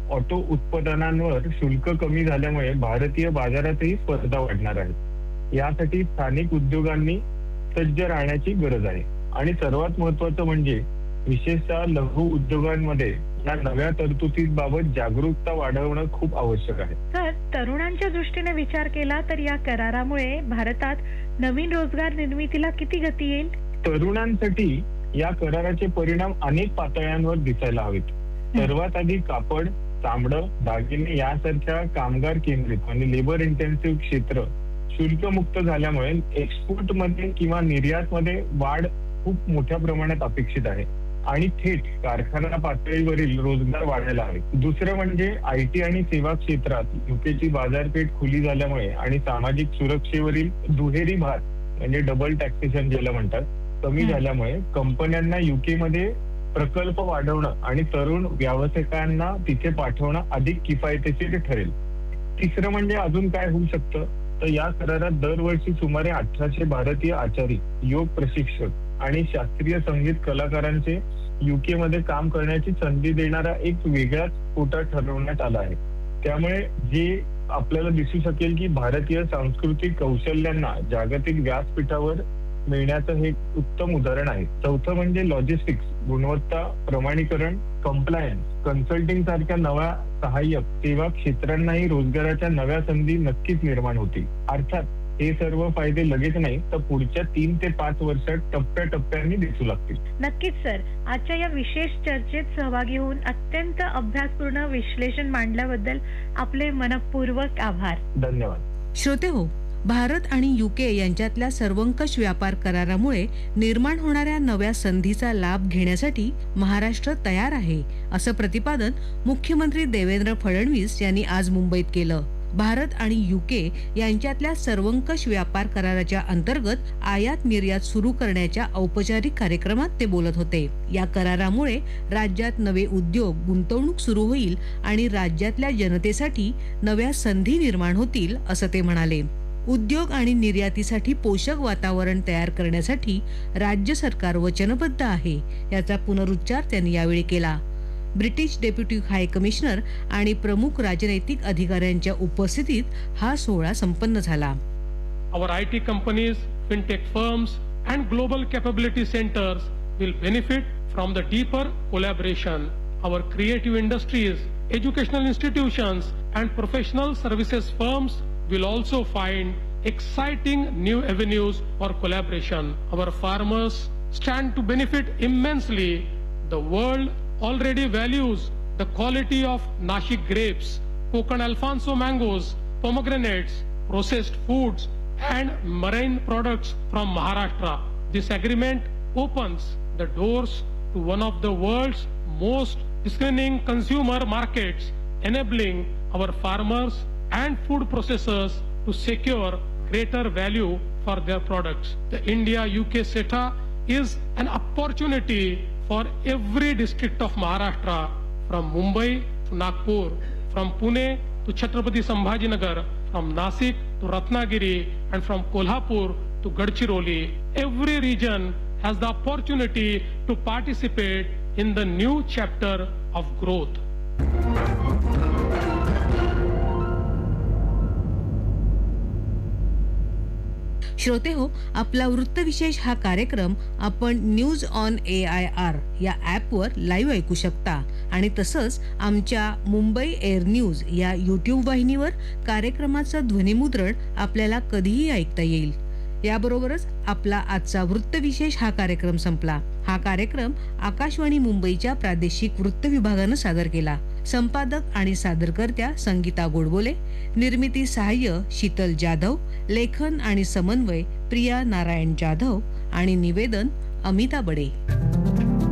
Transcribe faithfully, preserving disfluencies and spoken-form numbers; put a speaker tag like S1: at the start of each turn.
S1: Auto उत्पादनांवर शुल्क कमी झाल्यामुळे भारतीय बाजारातही स्पर्धा वाढणार आहे. यासाठी स्थानिक उद्योगांनी सज्ज राहण्याची गरज आहे. आणि सर्वात महत्वाचं म्हणजे विशेषतः लघु उद्योगांमध्ये या नव्या तरतुदीबाबत जागरूकता वाढवणं खूप आवश्यक आहे.
S2: तर तरुणांच्या दृष्टीने विचार केला तर या करारामुळे भारतात नवीन रोजगार निर्मितीला किती गती येईल?
S1: तरुणांसाठी या कराराचे परिणाम अनेक पातळ्यांवर दिसायला हवेत. सर्वात आधी कापड, चामडं, दागिने यासारख्या कामगार केंद्रित आणि लेबर इंटेन्सिव्ह क्षेत्र शुल्कमुक्त झाल्यामुळे एक्सपोर्ट मध्ये किंवा निर्यात मध्ये वाढ खूप मोठ्या प्रमाणात अपेक्षित आहे आणि थेट कारखाना पातळीवरील रोजगार वाढायला हवे. दुसरं म्हणजे आयटी आणि सेवा क्षेत्रात युकेची बाजारपेठ खुली झाल्यामुळे आणि सामाजिक सुरक्षेवरील दुहेरी भार म्हणजे डबल टॅक्सेशन ज्याला म्हणतात कमी झाल्यामुळे कंपन्यांना युके मध्ये प्रकल्प वाढवणं आणि तरुण व्यावसायिकांना तिथे पाठवणं अधिक किफायतशीर ठरेल. तिसरं म्हणजे अजून काय होऊ शकतं तर या करारात दरवर्षी सुमारे अठराशे भारतीय आचारी, योग प्रशिक्षक आणि शास्त्रीय संगीत कलाकारांचे युके मध्ये काम करण्याची संधी देणारा एक वेगळाच कोटा ठरवण्यात आला आहे. त्यामुळे जे आपल्याला दिसू शकेल की भारतीय सांस्कृतिक कौशल्यांना जागतिक व्यासपीठावर मिळण्याचं हे उत्तम उदाहरण आहे. चौथं म्हणजे लॉजिस्टिक्स, गुणवत्ता प्रमाणीकरण, कंप्लायन्स, कन्सल्टिंग सारख्या नव्या सहाय्यक सेवा क्षेत्रांनाही रोजगाराच्या नव्या संधी नक्कीच निर्माण होतील. अर्थात हे सर्व फायदे लगेच नाही तर पुढच्या तीन ते पाच वर्षात टप्प्याटप्प्याने दिसू लागतील.
S2: नक्कीच सर, आजच्या या विशेष चर्चेत सहभागी होऊन अत्यंत अभ्यासपूर्ण विश्लेषण मांडल्याबद्दल आपले मनपूर्वक आभार.
S1: धन्यवाद.
S3: श्रोते हो, भारत आणि युके यांच्यातल्या सर्वंकष व्यापार करारामुळे निर्माण होणाऱ्या नव्या संधीचा लाभ घेण्यासाठी महाराष्ट्र तयार आहे, असं प्रतिपादन मुख्यमंत्री देवेंद्र फडणवीस यांनी आज मुंबईत केलं. भारत आणि युके यांच्यातल्या सर्वंकष व्यापार कराराच्या अंतर्गत आयात निर्यात सुरू करण्याच्या औपचारिक कार्यक्रमात ते बोलत होते. या करारामुळे राज्यात नवे उद्योग, गुंतवणूक सुरू होईल आणि राज्यातल्या जनतेसाठी नव्या संधी निर्माण होतील, असं ते म्हणाले. उद्योग आणि निर्यातीसाठी पोषक वातावरण तयार करण्यासाठी राज्य सरकार वचनबद्ध आहे, याचा पुनरुच्चार त्यांनी यावेळी केला. ब्रिटिश डेप्युटी हाय कमिशनर आणि प्रमुख राजनैतिक अधिकाऱ्यांच्या उपस्थितीत हा सोहळा संपन्न झाला.
S4: Our I T companies, fintech firms and global capability centers will benefit from the deeper collaboration. Our creative industries, educational institutions and professional services firms will also find exciting new avenues for collaboration. Our farmers stand to benefit immensely. The world already values the quality of Nashik grapes, Konkan Alfonso mangoes, pomegranates, processed foods and marine products from Maharashtra. This agreement opens the doors to one of the world's most discerning consumer markets, enabling our farmers and food processors to secure greater value for their products. The India-U K CETA is an opportunity for every district of Maharashtra, from Mumbai to Nagpur, from Pune to Chhatrapati Sambhajinagar, from Nasik to Ratnagiri, and from Kolhapur to Gadchiroli. Every region has the opportunity to participate in the new chapter of growth.
S3: श्रोते हो, आपला वृत्तविशेष हा कार्यक्रम आपण news on A I R या ॲपवर live ऐकू शकता आणि तसंच आमच्या मुंबई एअर न्यूज या यूट्यूब वाहिनीवर कार्यक्रमाचं ध्वनिमुद्रण आपल्याला कधीही ऐकता येईल. याबरोबरच आपला आजचा वृत्तविशेष हा कार्यक्रम संपला. हा कार्यक्रम आकाशवाणी मुंबईच्या प्रादेशिक वृत्त विभागानं सादर केला. संपादक आणि सादरकर्त्या संगीता गोडबोले, निर्मिती सहाय्य शीतल जाधव, लेखन आणि समन्वय प्रिया नारायण जाधव आणि निवेदन अमिता बडे.